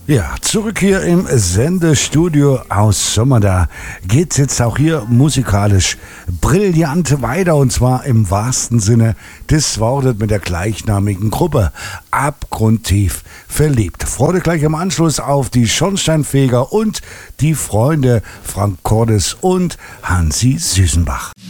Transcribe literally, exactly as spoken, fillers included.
Ja, zurück hier im Sendestudio aus Sommer. Da geht's jetzt auch hier musikalisch brillant weiter, und zwar im wahrsten Sinne des Wortes mit der gleichnamigen Gruppe Abgrundtief verliebt. Freude gleich im Anschluss auf die Schornsteinfeger und die Freunde Frank Cordes und Hansi Süßenbach.